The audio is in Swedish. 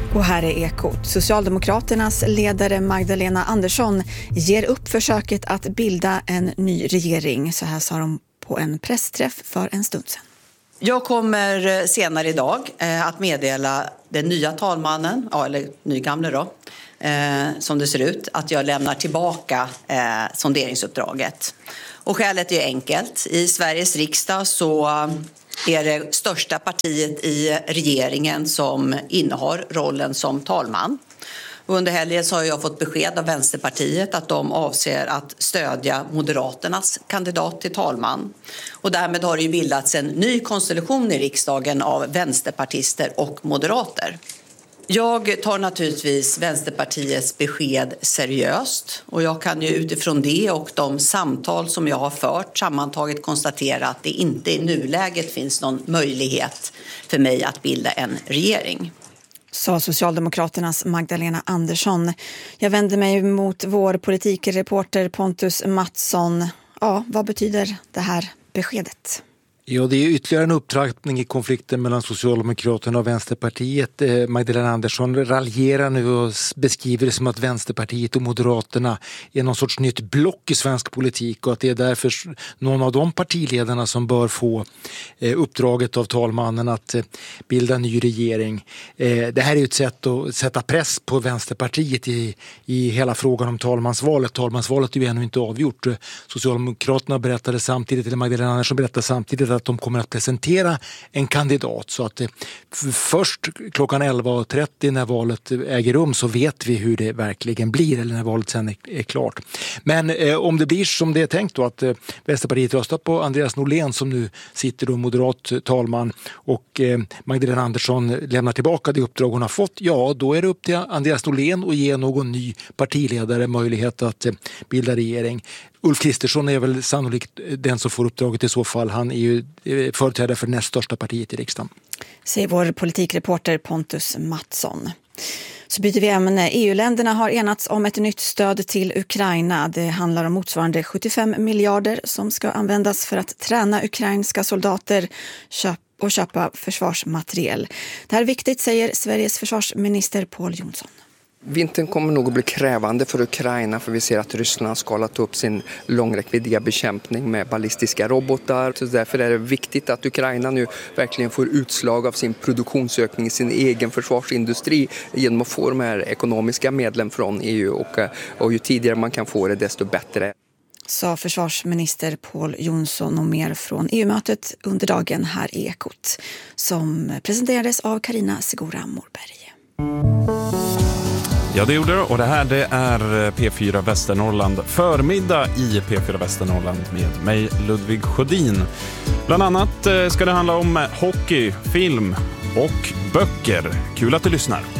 Och här är Ekot. Socialdemokraternas ledare Magdalena Andersson ger upp försöket att bilda en ny regering. Så här sa de på en pressträff för en stund sedan. Jag kommer senare idag att meddela den nya talmannen, eller nygamle då, som det ser ut, att jag lämnar tillbaka sonderingsuppdraget. Och skälet är enkelt. I Sveriges riksdag så är det största partiet i regeringen som innehar rollen som talman. Under helgen så har jag fått besked av Vänsterpartiet att de avser att stödja Moderaternas kandidat till talman. Och därmed har det ju bildats en ny konstellation i riksdagen av vänsterpartister och moderater. Jag tar naturligtvis Vänsterpartiets besked seriöst och jag kan ju utifrån det och de samtal som jag har fört sammantaget konstatera att det inte i nuläget finns någon möjlighet för mig att bilda en regering. Sa Socialdemokraternas Magdalena Andersson. Jag vänder mig mot vår politikreporter Pontus Mattsson. Ja, vad betyder det här beskedet? Ja, det är ytterligare en upptrappning i konflikten mellan Socialdemokraterna och Vänsterpartiet. Magdalena Andersson raljerar nu och beskriver det som att Vänsterpartiet och Moderaterna är någon sorts nytt block i svensk politik och att det är därför någon av de partiledarna som bör få uppdraget av talmannen att bilda en ny regering. Det här är ju ett sätt att sätta press på Vänsterpartiet i hela frågan om talmansvalet. Talmansvalet är ju ännu inte avgjort. Socialdemokraterna berättade samtidigt, eller Magdalena Andersson berättade samtidigt att de kommer att presentera en kandidat så att först klockan 11.30 när valet äger rum så vet vi hur det verkligen blir eller när valet sen är klart. Men om det blir som det är tänkt då att Vänsterpartiet röstar på Andreas Norlén som nu sitter då moderat talman och Magdalena Andersson lämnar tillbaka det uppdrag hon har fått, ja då är det upp till Andreas Norlén att ge någon ny partiledare möjlighet att bilda regering. Ulf Kristersson är väl sannolikt den som får uppdraget i så fall. Han är ju företrädare för näst största partiet i riksdagen. Säger vår politikreporter Pontus Mattsson. Så byter vi ämne. EU-länderna har enats om ett nytt stöd till Ukraina. Det handlar om motsvarande 75 miljarder som ska användas för att träna ukrainska soldater och köpa försvarsmateriel. Det här är viktigt, säger Sveriges försvarsminister Pål Jonsson. Vintern kommer nog att bli krävande för Ukraina för vi ser att Ryssland har skalat upp sin långräckviddiga bekämpning med ballistiska robotar. Så därför är det viktigt att Ukraina nu verkligen får utslag av sin produktionsökning i sin egen försvarsindustri genom att få de här ekonomiska medlen från EU och ju tidigare man kan få det desto bättre. Sa försvarsminister Pål Jonsson och mer från EU-mötet under dagen här i Ekot som presenterades av Carina Segura Morberg. Ja, det gjorde det. Och det här det är P4 Västernorrland. Förmiddag i P4 Västernorrland med mig, Ludvig Sjödin. Bland annat ska det handla om hockey, film och böcker. Kul att du lyssnar.